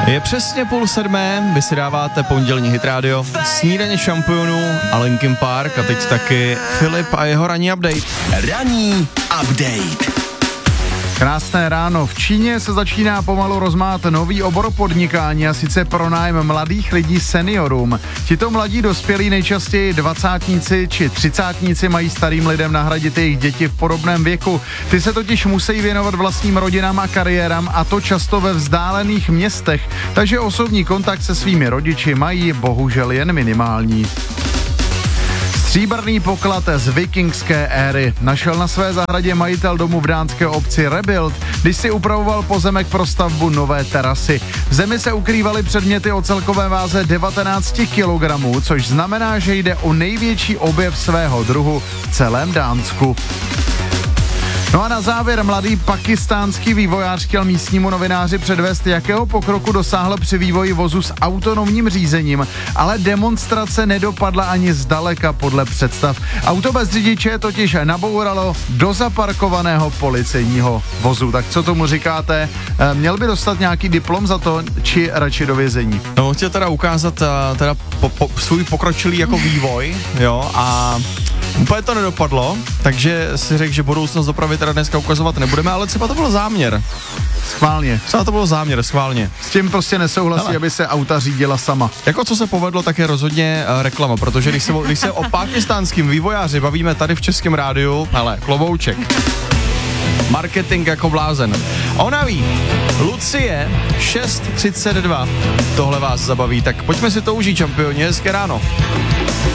Je přesně 6:30, vy si dáváte pondělní Hit Radio, snídaně šampionů a Linkin Park a teď taky Filip a jeho ranní update. Ranní update. Krásné ráno. V Číně se začíná pomalu rozmát nový obor podnikání a sice pronájem mladých lidí seniorům. Tito mladí dospělí, nejčastěji dvacátníci či třicátníci, mají starým lidem nahradit jejich děti v podobném věku. Ty se totiž musí věnovat vlastním rodinám a kariérám, a to často ve vzdálených městech, takže osobní kontakt se svými rodiči mají bohužel jen minimální. Stříbrný poklad z vikingské éry našel na své zahradě majitel domu v dánské obci Rebuild, když si upravoval pozemek pro stavbu nové terasy. V zemi se ukrývaly předměty o celkové váze 19 kg, což znamená, že jde o největší objev svého druhu v celém Dánsku. No a na závěr mladý pakistánský vývojář chtěl místnímu novináři předvést, jakého pokroku dosáhl při vývoji vozu s autonomním řízením, ale demonstrace nedopadla ani zdaleka podle představ. Auto bez řidiče totiž nabouralo do zaparkovaného policejního vozu. Tak co tomu říkáte? Měl by dostat nějaký diplom za to, či radši do vězení? No, chtěl teda ukázat svůj pokročilý jako vývoj, jo, a úplně to nedopadlo, takže si řekl, že budoucnost dopravy teda dneska ukazovat nebudeme, ale třeba to byl záměr. Schválně. Třeba to bylo záměr, schválně. S tím prostě nesouhlasí, aby se auta řídila sama. Jako co se povedlo, tak je rozhodně reklama, protože když se o pakistánským vývojáři bavíme tady v Českém rádiu, hele, klobouček. Marketing jako blázen. Ona ví, Lucie 6:32. Tohle vás zabaví, tak pojďme si to užít, šampioni, hezké ráno.